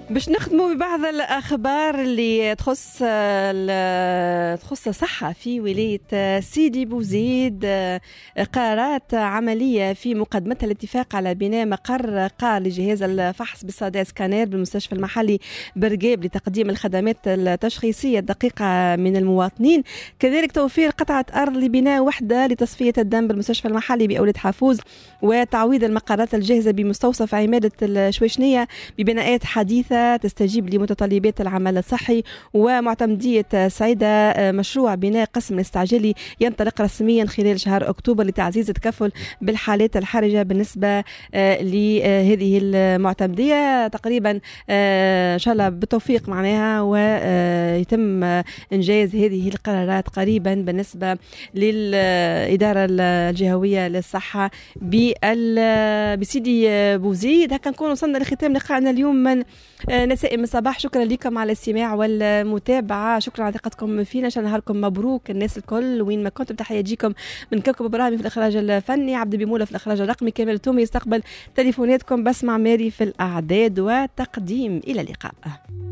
باش نخدموا ببعض الأخبار اللي تخص الصحة في ولاية سيدي بوزيد. قرارات عملية في مقدمتها الاتفاق على بناء مقر قار لجهاز الفحص بالصدى سكانير بالمستشفى المحلي برقيب لتقديم الخدمات التشخيصية الدقيقة من المواطنين، كذلك توفير قطعة أرض لبناء وحدة لتصفية الدم بالمستشفى المحلي بأولاد حافوز، وتعويض المقرات الجاهزة بمستوصف عمادة الشويشنية ببناءات حديثة تستجيب لمتطلبات العمل الصحي. ومعتمدية سعيدة مشروع بناء قسم استعجالي ينطلق رسميا خلال شهر أكتوبر لتعزيز التكفل بالحالات الحرجة بالنسبة لهذه المعتمدية. تقريبا إن شاء الله بالتوفيق معناها ويتم إنجاز هذه القرارات قريبا بالنسبة للإدارة الجهوية للصحة بسيدي بوزيد. هكا نكون وصلنا لختام لقائنا اليوم من نسائم الصباح. شكرا لكم على الاستماع والمتابعة، شكرا على ثقتكم فينا، إن شاء الله نهاركم مبروك الناس الكل وين ما كنتم. تحية تجيكم من كوكب إبراهيم في الإخراج الفني، عبد بيمولة في الإخراج الرقمي، كامل تومي يستقبل تليفوناتكم، بسمع ماري في الأعداد والتقديم. إلى اللقاء.